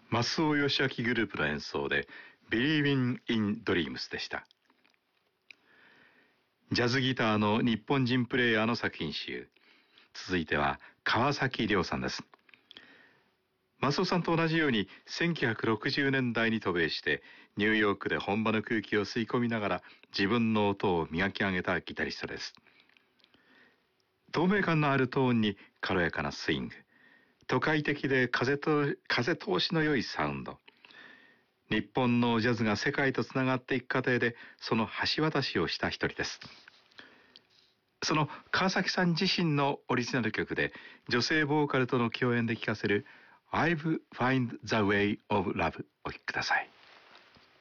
増尾義明グループの演奏で Believing in Dreams でした。ジャズギターの日本人プレイヤーの作品集。続いては川崎亮さんです。増尾さんと同じように1960年代に渡米してニューヨークで本場の空気を吸い込みながら自分の音を磨き上げたギタリストです。透明感のあるトーンに軽やかなスイング、都会的で風通しの良いサウンド。日本のジャズが世界とつながっていく過程でその橋渡しをした一人です。その川崎さん自身のオリジナル曲で女性ボーカルとの共演で聴かせる I've Find the Way of Love お聴きください。